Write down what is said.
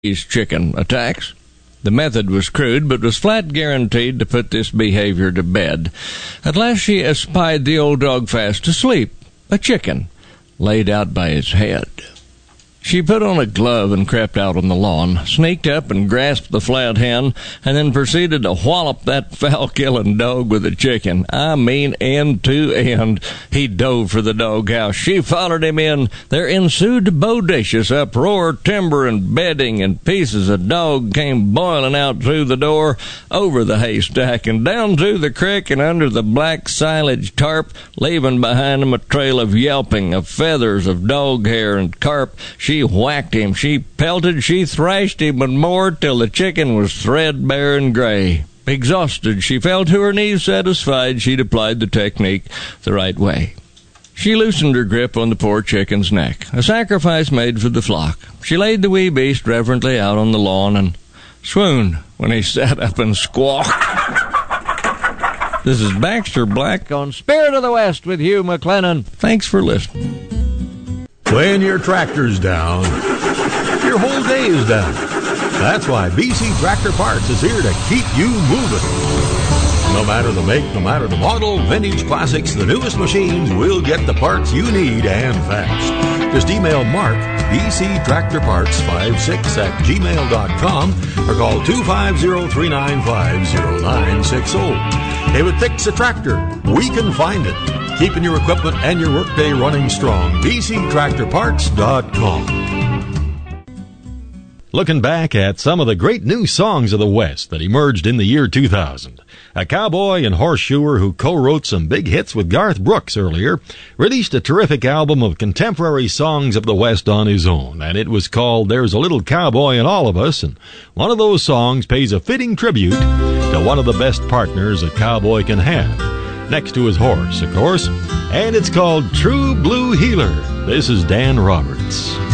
these chicken attacks. The method was crude, but was flat guaranteed to put this behavior to bed. At last she espied the old dog fast asleep, a chicken, laid out by his head. She put on a glove and crept out on the lawn, sneaked up and grasped the flat hen, and then proceeded to wallop that foul-killing dog with a chicken. I mean, end to end. He dove for the doghouse. She followed him in. There ensued bodacious uproar, timber and bedding and pieces of dog came boiling out through the door, over the haystack, and down through the creek and under the black silage tarp, leaving behind him a trail of yelping, of feathers, of dog hair and carp. She whacked him, she pelted, she thrashed him and more, till the chicken was threadbare and gray. Exhausted, she fell to her knees, satisfied she'd applied the technique the right way. She loosened her grip on the poor chicken's neck, a sacrifice made for the flock. She laid the wee beast reverently out on the lawn and swooned when he sat up and squawked. This is Baxter Black on Spirit of the West with Hugh McLennan. Thanks for listening. When your tractor's down, your whole day is down. That's why BC Tractor Parts is here to keep you moving. No matter the make, no matter the model, vintage, classics, the newest machines, we'll get the parts you need and fast. Just email Mark, bctractorparts56@gmail.com or call 250-395-0960. If it takes a tractor, we can find it. Keeping your equipment and your workday running strong. bctractorparts.com. Looking back at some of the great new songs of the West that emerged in the year 2000, a cowboy and horseshoer who co-wrote some big hits with Garth Brooks earlier released a terrific album of contemporary songs of the West on his own, and it was called There's a Little Cowboy in All of Us, and one of those songs pays a fitting tribute to one of the best partners a cowboy can have. Next to his horse, of course, and it's called True Blue Healer. This is Dan Roberts.